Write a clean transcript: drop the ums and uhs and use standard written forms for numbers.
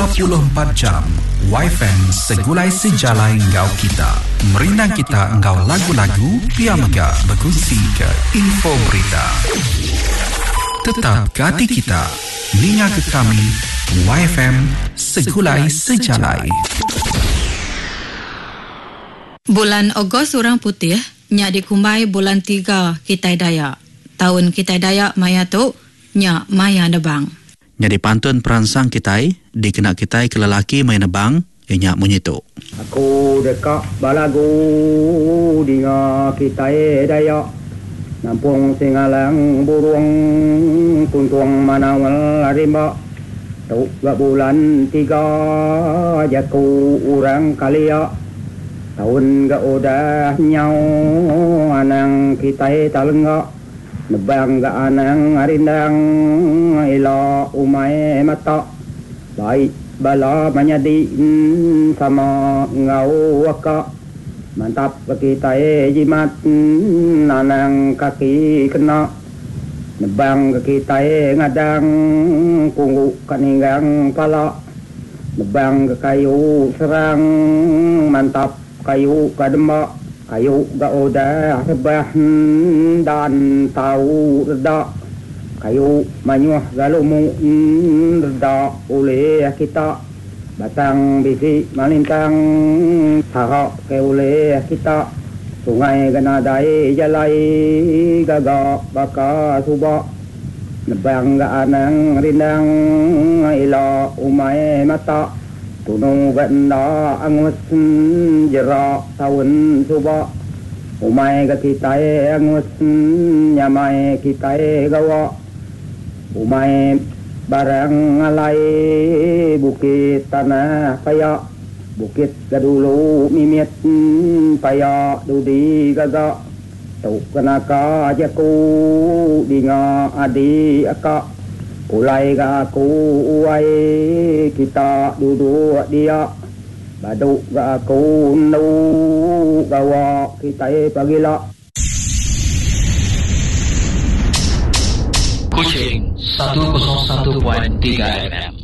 24 jam YFM segulai sejalai engkau kita. Merinang kita engkau lagu-lagu Piamaga berkongsi ke info berita. Tetap ke hati kita. Ninga ke kami YFM segulai sejalai. Bulan Ogos Orang Putih nya dikumbai bulan 3 Kitai Dayak. Tahun Kitai Dayak maya tu nya maya nebang. Nya dipantun peransang Kitai dikena Kitai ke lelaki maya nebang nya munyitu. Aku dekat balagu dinga Kitai Dayak. Nampung singalang burung kuntuang manawal rimba. Tu gak bulan 3 jaku orang kalia. Tahun gak udah nyau anang Kitai talengga. Nebang gak anang arindang ila umay mata. Baik bala manyadi sama ngau waka. Mantap Kitai jimat anang kaki kena. Nebang Kitai ngadang punggu kaninggang pala. Nebang kayu serang mantap kayu kadembak. Kayu gak udah rebah dan tahu reda. Kayu manyuah galumu reda oleh kita. Batang bisi malintang harap ke oleh kita. Sungai ganadai jalai gagak baka subak. Nebang gak anang rindang ila umay mata. Tunong ganda angus jerak tahun subak. Umay ka Kitai angus nyamay Kitai gawa. Umay barang alay bukit tanah paya. Bukit gadulu mimit paya dudi gaga. Tuk kenaka jaku dinga adi aka. Ulai ga aku uai kita duduk dia. Baduk ga aku nu gawa Kitai pagila. Kuching 101.3 FM.